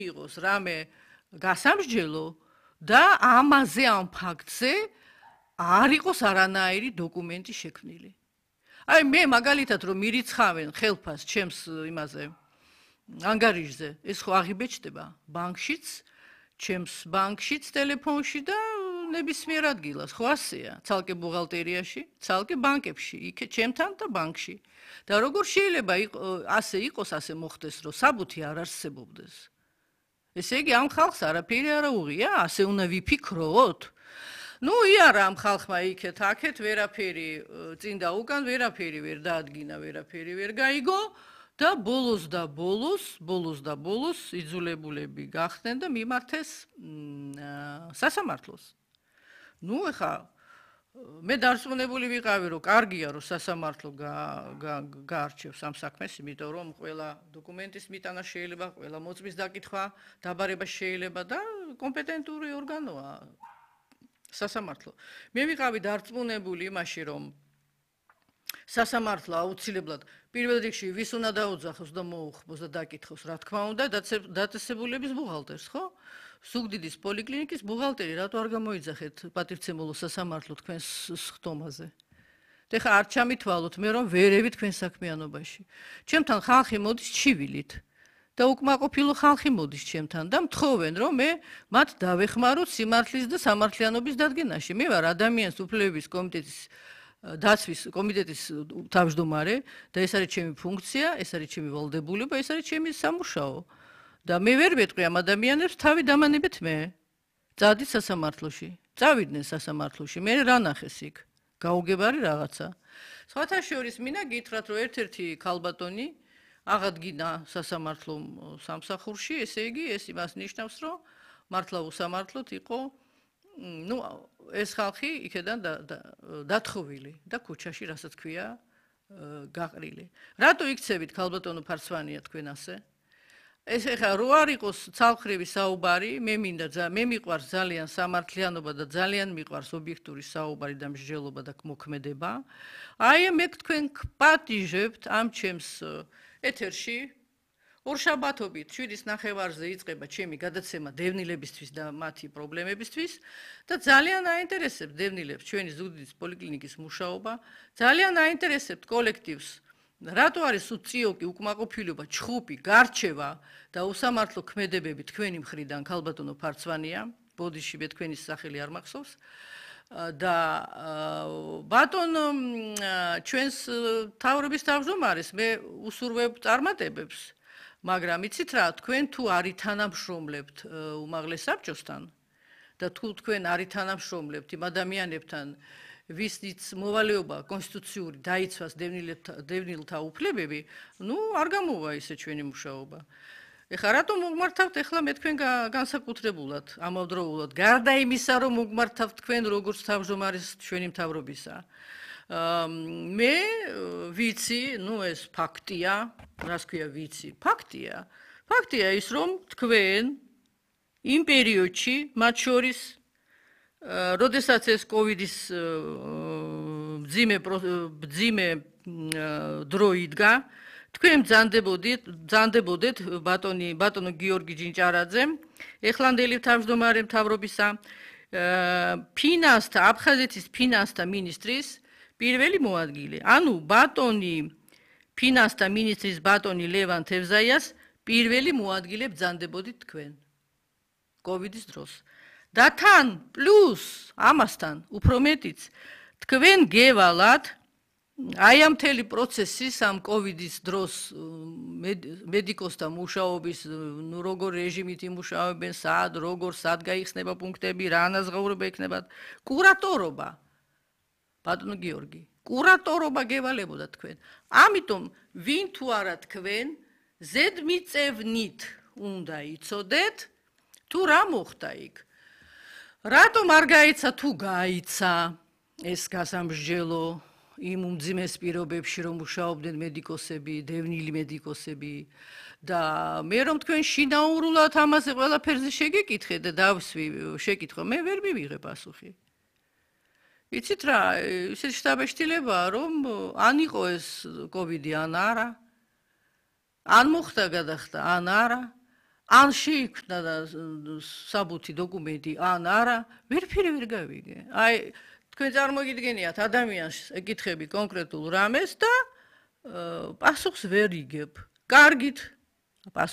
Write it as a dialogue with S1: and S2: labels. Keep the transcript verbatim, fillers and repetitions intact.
S1: იყოს რამე გასამსჯელო და ამაზე ამ ფაქტზე არ იყოს არანაირი დოკუმენტი შექმნილი. აი მე მაგალითად რომ მირიცხავენ ხელფას ჩემს იმაზე ანგარიშზე, ეს ხო აღიბეჭდება ბანკშიც, ჩემს ბანკშიც, ტელეფონში და ნებისმიერ ადგილას, ხო ასეა, ცალკე ბუღალტერიაში, ცალკე ბანკებში, იქ ჩემთან და ბანკში. და როგორ შეიძლება ასე იყოს, ასე მოხდეს, რომ საბუთი არ არსებობდეს? ესე იგი ამ ხალხს არაფერი არ უღია, ასე უნდა ვიფიქროთ? ნუ იარა ამ ხალხმა იქეთ, აქეთ ვერაფერი წინ და უკან ვერაფერი ვერ დაადგინა, ვერაფერი ვერ გაიგო და ბოლოს და ბოლოს, ბოლოს და ბოლოს იძულებულები გახდნენ და მიმართეს სასამართლოს. ნუ ეხა მე დარწმუნებული ვიყავი, რომ კარგია, რომ სასამართლო გაარჩევს ამ საქმეს, იმიტომ რომ ყველა დოკუმენტის მიტანა შეიძლება, ყველა მოწმის დაკითხვა, დაბარება შეიძლება და კომპეტენტური ორგანოა სასამართლო. მე ვიყავი დარწმუნებული იმაში, რომ სასამართლო აუცილებლად პირველ რიგში ვის უნდა დაუძახოს და მოუხმოს და დაკითხოს, რა თქმა უნდა, დაწესებულების ბუღალტერს, ხო? სუგდიდის პოლიკლინიკის ბუღალტერი, რატო არ გამოიძახეთ პატივცემულო სასამართლო თქვენს სხდომაზე? ეხლა არ ჩამითვალოთ მე რომ ვერევი თქვენ საქმიანობაში. ჩემთან ხალხი მოდის ჩივილით და უკმაყოფილო ხალხი მოდის ჩემთან და მთხოვენ რომ მე მათ დავეხმაროთ სიმართლის და სამართლიანობის დადგენაში. მე ვარ ადამიანის უფლებების კომიტეტის დაცვის კომიტეტის თავმჯდომარე და ეს არის ჩემი ფუნქცია, ეს არის ჩემი ვალდებულება, ეს არის ჩემი სამუშაო. და მე ვერ ვეტყვი ამ ადამიანებს თავი დამანებეთ მე. წავდით სასამართლოში. წავიდნენ სასამართლოში. მე რა ნახეს იქ? გაუგებარი რაღაცა. სხვათა შორის მინდა გითხრათ, რომ ერთ-ერთი ქალბატონი აღადგინა სასამართლო სამსახურში, ესე იგი ეს იმას ნიშნავს, რომ მართლა უსამართლოდ იყო, ну, ეს ხალხი იქედან დათხოვილი და ქუჩაში, რასაც ქვია, გაყრილი. რატო იქცევით ქალბატონო ფარსვანია თქვენ ასე? ეს ეხა რო არ იყოს ცალხრივი საუბარი, მე მინდა მე მიყვარს ძალიან სამართლიანობა და ძალიან მიყვარს ობიექტური საუბარი და მსჯელობა და მოქმედება. აი მე თქვენ გპატიჟებთ ამ ჩემს ეთერში ორშაბათობით შვიდის ნახევარზე იწყება ჩემი გადაცემა დევნილებისთვის და მათი პრობლემებისთვის და ძალიან აინტერესებს დევნილებს ჩვენი ზუგდიდის პოლიკლინიკის მუშაობა, ძალიან აინტერესებს კოლექტივს რატო არის უწიოკი, უკმაყოფილება, ჩხუბი, გარჩევა და უსამართლო ქმედებები თქვენი მხრიდან ქალბატონო ფარცვანია, ბოდიში მე თქვენის სახელი არ მახსოვს და ბატონ ჩვენს თავრობის თავმჯდომარეს მე უსურვებ წარმატებებს, მაგრამ იცით რა, თქვენ თუ არ ითანამშრომლებთ უმაღლეს საბჭოსთან და თუ თქვენ არ ითანამშრომლებთ იმ ადამიანებთან ვისიც მოვალეობა კონსტიტუციური დაიცვას დევნილთა უფლებები, ну, არ გამოვა ისე ჩვენი მუშაობა. ეხლა რატომ მოგმართავთ ეხლა მე თქვენ განსაკუთრებულად, ამავდროულად, გარდა იმისა, რომ მოგმართავთ თქვენ როგორც თავმჯდომარის ჩვენი მთავრობისა. მე ვიცი, ну, ეს ფაქტია, რას ქვია ვიცი? ფაქტია. ფაქტია ის, რომ თქვენ იმ პერიოდში, მათ შორის როდესაც ეს კოვიდის ბძიმე ბძიმე დრო იდგა, თქვენ ბრძანდებოდით, ბრძანდებოდეთ ბატონი ბატონო გიორგი ჯინჭარაძე, ეხლანდელი თავმჯდომარე მთავრობისა, ფინანსთა, აფხაზეთის ფინანსთა მინისტრის პირველი მოადგილე. ანუ ბატონი ფინანსთა მინისტრის ბატონი ლევან თევზაიას პირველი მოადგილე ბრძანდებოდით თქვენ კოვიდის დროს. და თან პლუს ამასთან უფრო მეტიც თქვენ გევალათ აი ამ მთელი პროცესის ამ კოვიდის დროს მედიკოსთა მუშაობის ნუ როგორ რეჟიმით იმუშავებენ, სად, როგორ, სად გაიხსნება პუნქტები, რა ანაზღაურება იქნებათ, კურატორობა. ბატონო გიორგი, კურატორობა გევალებოდა თქვენ. ამიტომ ვინ თუ არა თქვენ ზედმიწევნით უნდა იცოდეთ თუ რა მოხდა იქ. რატომ არ გაიცა თუ გაიცა ეს გასამსჯელო იმ უმძიმეს პირობებში რომ მუშაობდნენ მედიკოსები, დევნილი მედიკოსები და მე რომ თქვენ შინაურულად ამაზე ყველაფერზე შეგეკითხეთ და დავსვი შეკითხვა, მე ვერ მივიღე პასუხი. იცით რა, ისეთ შთაბეჭდილებაა რომ ან იყო ეს კოვიდი ან არა, ან მოხდა გადახდა ან არა, ან შეიქმნა და საბუთი დოკუმენტი, ან არა, ვერაფერი ვერ გავიგე. აი, თქვენ წარმოგიდგენიათ ადამიანს ეკითხები კონკრეტულ რამეს და პასუხს ვერ იგებ. კარგით,